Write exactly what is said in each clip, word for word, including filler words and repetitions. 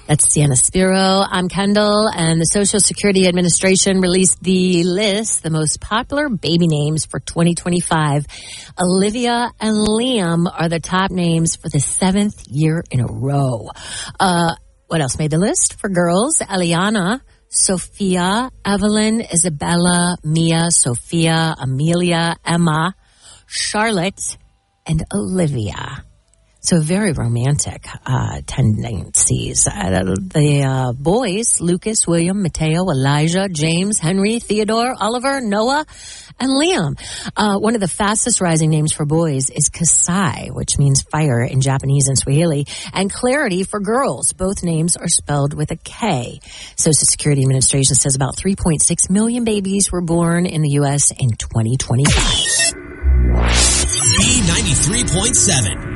That's Sienna Spiro. I'm Kendall, and the Social Security Administration released the list, the most popular baby names for twenty twenty-five. Olivia and Liam are the top names for the seventh year in a row. Uh, what else made the list? For girls, Eliana, Sophia, Evelyn, Isabella, Mia, Sophia, Amelia, Emma, Charlotte, and Olivia. So very romantic uh, tendencies. Uh, the uh, boys, Lucas, William, Mateo, Elijah, James, Henry, Theodore, Oliver, Noah, and Liam. Uh, one of the fastest rising names for boys is Kasai, which means fire in Japanese and Swahili, and Clarity for girls. Both names are spelled with a K. Social Security Administration says about three point six million babies were born in the U S in twenty twenty-five. B ninety-three point seven.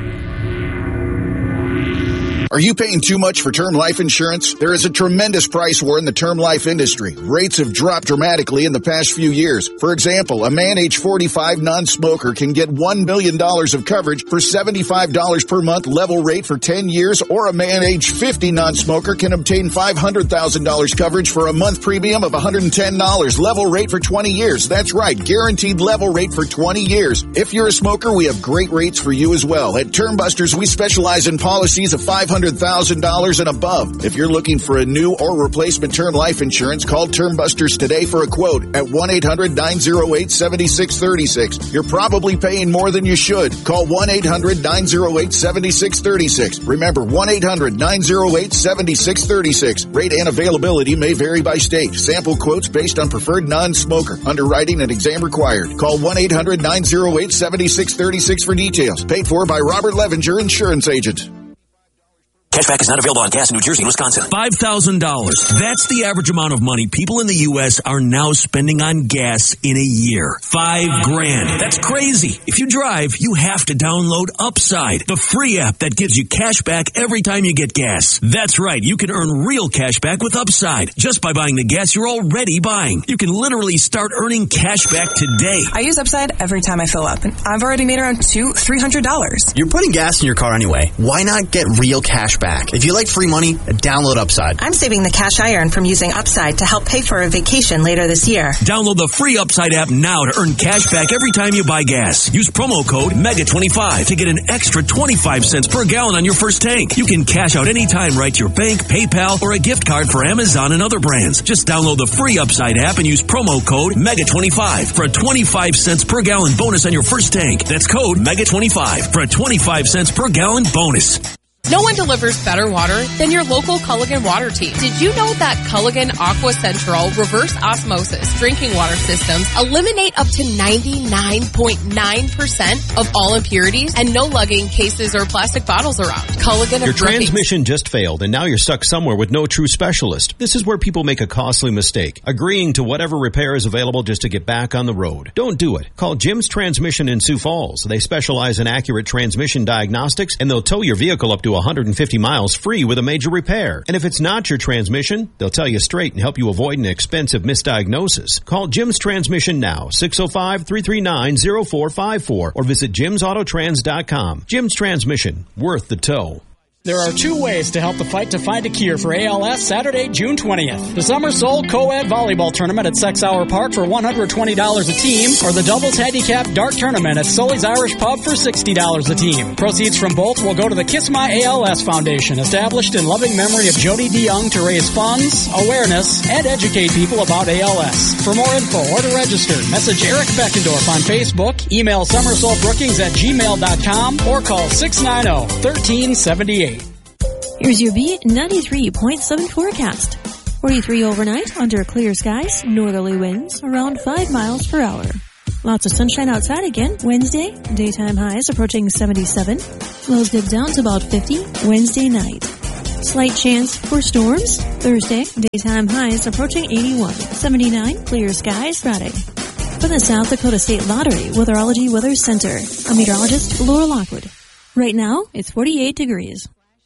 Are you paying too much for term life insurance? There is a tremendous price war in the term life industry. Rates have dropped dramatically in the past few years. For example, a man age forty-five non-smoker can get one million dollars of coverage for seventy-five dollars per month level rate for ten years, or a man age fifty non-smoker can obtain five hundred thousand dollars coverage for a month premium of one hundred ten dollars level rate for twenty years. That's right, guaranteed level rate for twenty years. If you're a smoker, we have great rates for you as well. At Term Busters, we specialize in policies of five hundred thousand dollars and above. If you're looking for a new or replacement term life insurance, call Term Busters today for a quote at one eight hundred nine oh eight seven six three six. You're probably paying more than you should. Call one eight hundred nine oh eight seven six three six. Remember, one eight hundred nine oh eight seven six three six. Rate and availability may vary by state. Sample quotes based on preferred non-smoker. Underwriting and exam required. Call one eight hundred nine oh eight seven six three six for details. Paid for by Robert Levinger, Insurance Agent. Cashback is not available on gas in New Jersey and Wisconsin. five thousand dollars. That's the average amount of money people in the U S are now spending on gas in a year. Five grand. That's crazy. If you drive, you have to download Upside, the free app that gives you cash back every time you get gas. That's right. You can earn real cash back with Upside just by buying the gas you're already buying. You can literally start earning cash back today. I use Upside every time I fill up, and I've already made around two, three hundred dollars. You're putting gas in your car anyway. Why not get real cash back? If you like free money, download Upside. I'm saving the cash I earn from using Upside to help pay for a vacation later this year. Download the free Upside app now to earn cash back every time you buy gas. Use promo code mega twenty-five to get an extra twenty-five cents per gallon on your first tank. You can cash out anytime right to your bank, PayPal, or a gift card for Amazon and other brands. Just download the free Upside app and use promo code mega twenty-five for a twenty-five cents per gallon bonus on your first tank. That's code mega twenty-five for a twenty-five cents per gallon bonus. No one delivers better water than your local Culligan water team. Did you know that Culligan Aqua Central reverse osmosis drinking water systems eliminate up to ninety-nine point nine percent of all impurities and no lugging cases or plastic bottles around? Culligan Your of Brookings. transmission just failed and now you're stuck somewhere with no true specialist. This is where people make a costly mistake, agreeing to whatever repair is available just to get back on the road. Don't do it. Call Jim's Transmission in Sioux Falls. They specialize in accurate transmission diagnostics and they'll tow your vehicle up to one hundred fifty miles free with a major repair. And if it's not your transmission, they'll tell you straight and help you avoid an expensive misdiagnosis. Call Jim's Transmission now, six oh five, three three nine, oh four five four, or visit jims auto trans dot com. Jim's Transmission, worth the tow. There are two ways to help the fight to find a cure for A L S Saturday, June twentieth. The Summer Soul Co-Ed Volleyball Tournament at Sex Hour Park for one hundred twenty dollars a team, or the Doubles Handicap Dart Tournament at Sully's Irish Pub for sixty dollars a team. Proceeds from both will go to the Kiss My A L S Foundation, established in loving memory of Jody DeYoung to raise funds, awareness, and educate people about A L S. For more info or to register, message Eric Beckendorf on Facebook, email summersoulbrookings at gmail dot com, or call six nine zero, one three seven eight. Here's your B ninety-three point seven forecast. forty-three overnight under clear skies, northerly winds around five miles per hour. Lots of sunshine outside again Wednesday, daytime highs approaching seventy-seven. Lows dip down to about fifty Wednesday night. Slight chance for storms Thursday, daytime highs approaching eighty-one. seventy-nine clear skies Friday. For the South Dakota State Lottery Weatherology Weather Center, I'm meteorologist Laura Lockwood. Right now, it's forty-eight degrees.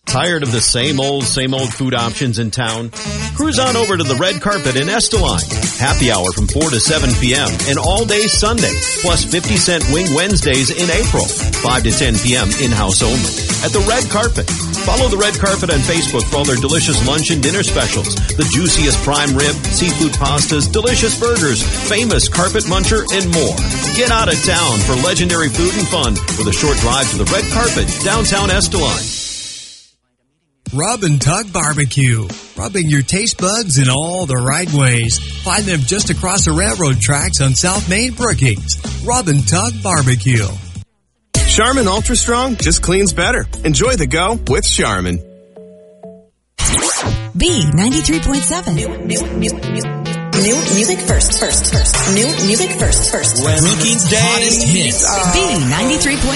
Tired of the same old, same old food options in town? Cruise on over to the Red Carpet in Esteline. Happy hour from four to seven p.m. and all day Sunday, plus fifty cent Wing Wednesdays in April, five to ten p.m. in-house only. At the Red Carpet. Follow the Red Carpet on Facebook for all their delicious lunch and dinner specials. The juiciest prime rib, seafood pastas, delicious burgers, famous carpet muncher, and more. Get out of town for legendary food and fun with a short drive to the Red Carpet, downtown Esteline. Rub and Tug Barbecue. Rubbing your taste buds in all the right ways. Find them just across the railroad tracks on South Main Brookings. Rub and Tug Barbecue. Charmin Ultra Strong just cleans better. Enjoy the go with Charmin. B ninety-three point seven. New, new, new, new, new music first, first, first. New music first, first. Brookings' hottest hits. B ninety-three point seven.